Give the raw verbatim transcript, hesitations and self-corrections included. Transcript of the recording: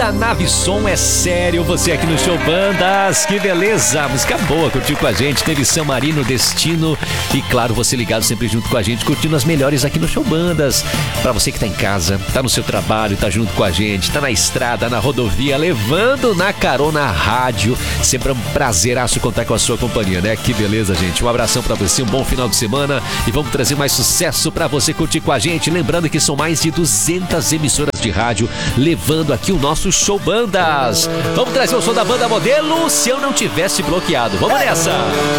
da Nave Som, é sério, você aqui no Show Bandas, que beleza, música boa, curtiu com a gente, teve San Marino, Destino e claro, você ligado sempre junto com a gente, curtindo as melhores aqui no Show Bandas. Pra você que tá em casa, tá no seu trabalho, tá junto com a gente, tá na estrada, na rodovia, levando na carona a rádio, sempre é um prazeraço contar com a sua companhia, né? Que beleza, gente, um abração pra você, um bom final de semana e vamos trazer mais sucesso pra você curtir com a gente, lembrando que são mais de duzentas emissoras de rádio levando aqui o nosso Show Bandas. Vamos trazer o som da banda Modelo, se eu não tivesse bloqueado. Vamos nessa!